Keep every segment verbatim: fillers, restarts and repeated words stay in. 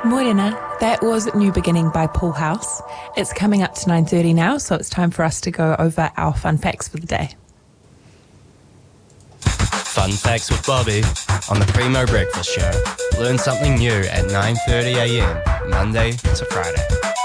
Morena, that was New Beginning by Paul House. It's coming up to nine thirty now, so it's time for us to go over our fun facts for the day. Fun Facts with Bobby on the Primo Breakfast Show. Learn something new at nine thirty a m, Monday to Friday.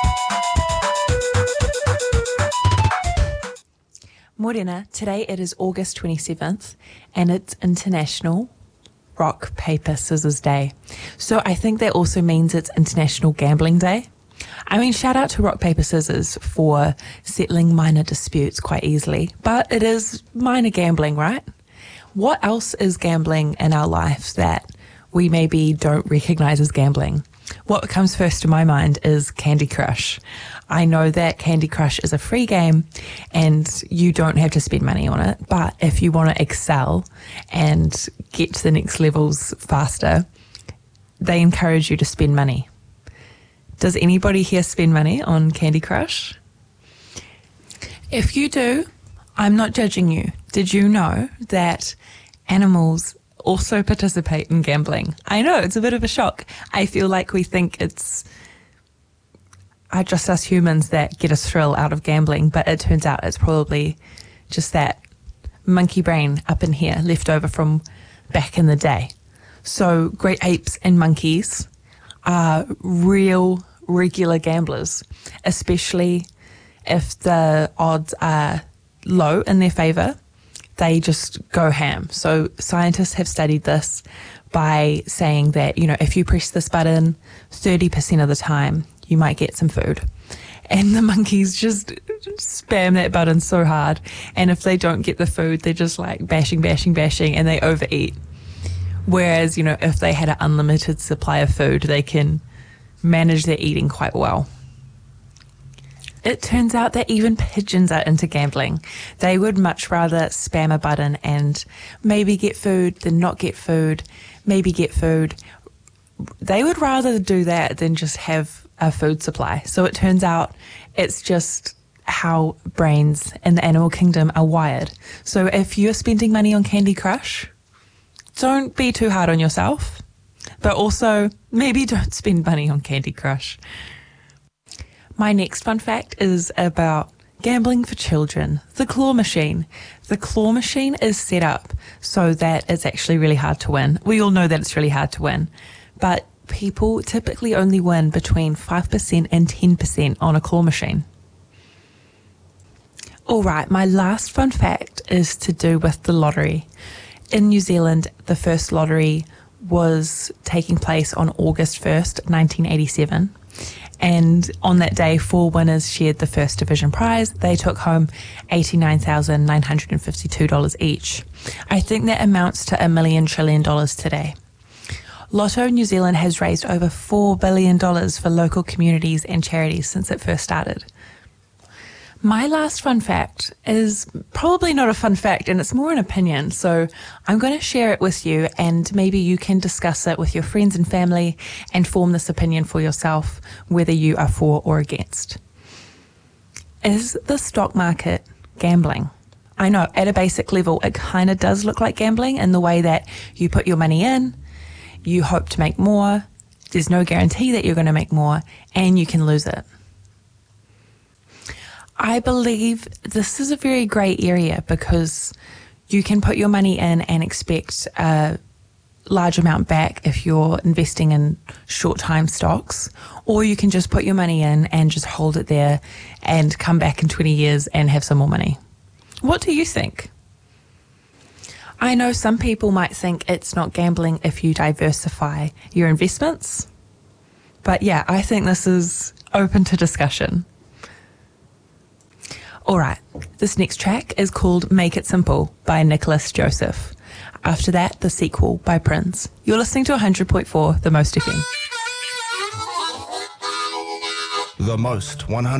Morena, today it is August twenty-seventh, and it's International Rock, Paper, Scissors Day. So I think that also means it's International Gambling Day. I mean, shout out to Rock, Paper, Scissors for settling minor disputes quite easily, but it is minor gambling, right? What else is gambling in our lives that we maybe don't recognize as gambling? What comes first to my mind is Candy Crush. I know that Candy Crush is a free game and you don't have to spend money on it, but if you want to excel and get to the next levels faster, they encourage you to spend money. Does anybody here spend money on Candy Crush? If you do, I'm not judging you. Did you know that animals also participate in gambling? I know, it's a bit of a shock. I feel like we think it's are just us humans that get a thrill out of gambling, but it turns out it's probably just that monkey brain up in here left over from back in the day. So great apes and monkeys are real regular gamblers, especially if the odds are low in their favor. They just go ham. So scientists have studied this by saying that, you know, if you press this button thirty percent of the time, you might get some food. And the monkeys just spam that button so hard. And if they don't get the food, they're just like bashing, bashing, bashing, and they overeat. Whereas, you know, if they had an unlimited supply of food, they can manage their eating quite well. It turns out that even pigeons are into gambling. They would much rather spam a button and maybe get food than not get food, maybe get food. They would rather do that than just have a food supply. So it turns out it's just how brains in the animal kingdom are wired. So if you're spending money on Candy Crush, don't be too hard on yourself, but also maybe don't spend money on Candy Crush. My next fun fact is about gambling for children. The claw machine. The claw machine is set up so that it's actually really hard to win. We all know that it's really hard to win, but people typically only win between five percent and ten percent on a claw machine. All right, my last fun fact is to do with the lottery. In New Zealand, the first lottery was taking place on August first, nineteen eighty-seven. And on that day, four winners shared the first division prize. They took home eighty-nine thousand nine hundred fifty-two dollars each. I think that amounts to a million trillion dollars today. Lotto New Zealand has raised over four billion dollars for local communities and charities since it first started. My last fun fact is probably not a fun fact, and it's more an opinion, so I'm going to share it with you, and maybe you can discuss it with your friends and family and form this opinion for yourself, whether you are for or against. Is the stock market gambling? I know, at a basic level, it kind of does look like gambling in the way that you put your money in, you hope to make more, there's no guarantee that you're going to make more, and you can lose it. I believe this is a very grey area because you can put your money in and expect a large amount back if you're investing in short time stocks, or you can just put your money in and just hold it there and come back in twenty years and have some more money. What do you think? I know some people might think it's not gambling if you diversify your investments, but yeah, I think this is open to discussion. All right, this next track is called Make It Simple by Nicholas Joseph. After that, the sequel by Prince. You're listening to one hundred point four, The Most F M. The Most one hundred